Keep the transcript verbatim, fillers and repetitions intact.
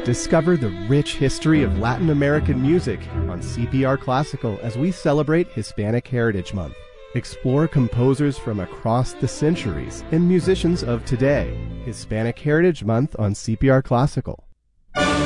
Discover the rich history of Latin American music on C P R Classical as we celebrate Hispanic Heritage Month. Explore composers from across the centuries and musicians of today. Hispanic Heritage Month on C P R Classical.